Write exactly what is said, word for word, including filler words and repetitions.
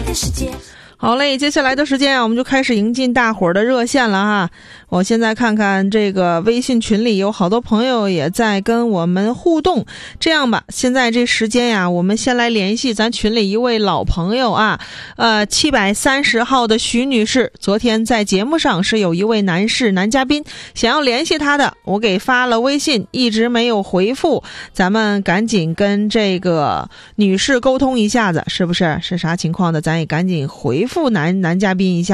的世界。 好嘞，接下来的时间啊，我们就开始迎进大伙儿的热线了哈。我现在看看这个微信群里有好多朋友也在跟我们互动。这样吧，现在这时间呀，我们先来联系咱群里一位老朋友啊，呃，七百三十号的徐女士。昨天在节目上是有一位男士男嘉宾想要联系她的，我给发了微信，一直没有回复。咱们赶紧跟这个女士沟通一下子，是不是是啥情况的？咱也赶紧回复男男嘉宾一下。